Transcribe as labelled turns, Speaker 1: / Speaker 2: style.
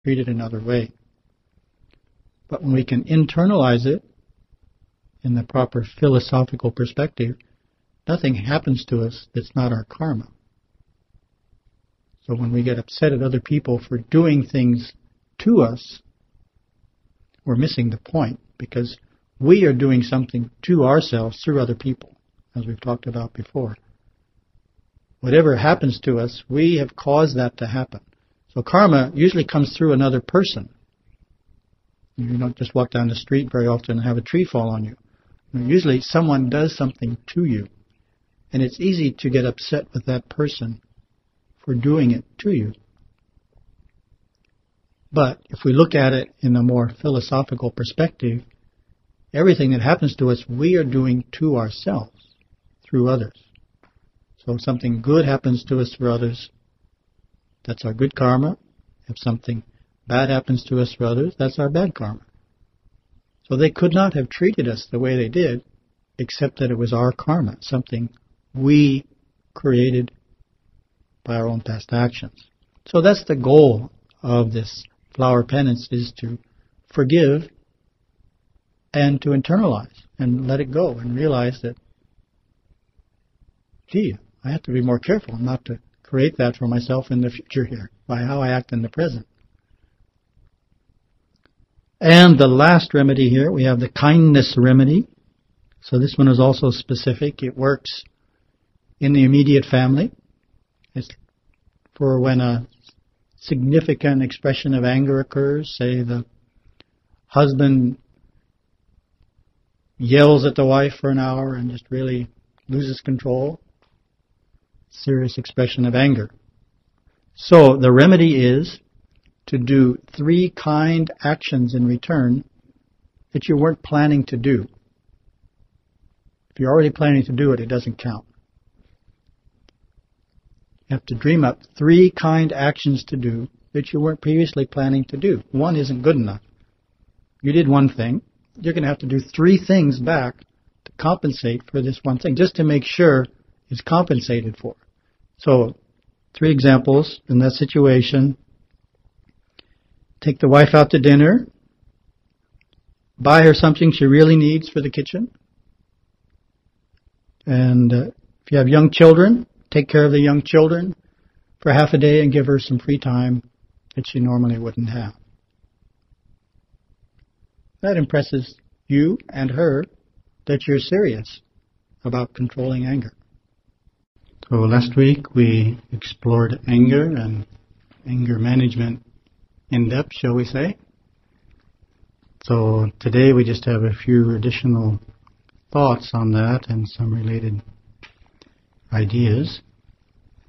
Speaker 1: treat it another way. But when we can internalize it in the proper philosophical perspective, nothing happens to us that's not our karma. So when we get upset at other people for doing things to us, we're missing the point, because we are doing something to ourselves through other people, as we've talked about before. Whatever happens to us, we have caused that to happen. So karma usually comes through another person. You don't just walk down the street very often and have a tree fall on you. Usually someone does something to you, and it's easy to get upset with that person for doing it to you. But if we look at it in a more philosophical perspective, everything that happens to us, we are doing to ourselves through others. So if something good happens to us through others, that's our good karma. If something bad happens to us through others, that's our bad karma. So they could not have treated us the way they did, except that it was our karma, something we created by our own past actions. So that's the goal of this flower penance, is to forgive and to internalize and let it go and realize that, gee, I have to be more careful not to create that for myself in the future here by how I act in the present. And the last remedy here, we have the kindness remedy. So this one is also specific. It works in the immediate family. It's for when a significant expression of anger occurs. Say the husband yells at the wife for an hour and just really loses control. Serious expression of anger. So the remedy is to do 3 kind actions in return that you weren't planning to do. If you're already planning to do it, it doesn't count. You have to dream up 3 kind actions to do that you weren't previously planning to do. 1 isn't good enough. You did 1 thing. You're going to have to do 3 things back to compensate for this 1 thing, just to make sure it's compensated for. So, 3 examples in that situation. Take the wife out to dinner. Buy her something she really needs for the kitchen. And if you have young children, take care of the young children for half a day and give her some free time that she normally wouldn't have. That impresses you and her that you're serious about controlling anger. So last week we explored anger and anger management in depth, shall we say. So today we just have a few additional thoughts on that and some related ideas.